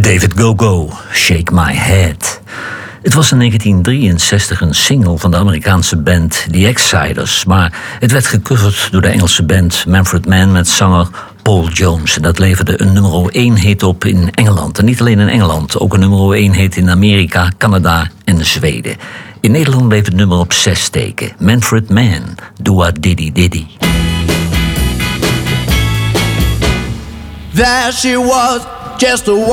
David Go-Go, Shake My Head. Het was in 1963 een single van de Amerikaanse band The Exciters, maar het werd gecoverd door de Engelse band Manfred Mann met zanger Paul Jones. En dat leverde een nummer 1 hit op in Engeland. En niet alleen in Engeland, ook een nummer 1 hit in Amerika, Canada en Zweden. In Nederland bleef het nummer op 6 steken. Manfred Mann, Dua Diddy Diddy. There she was, just a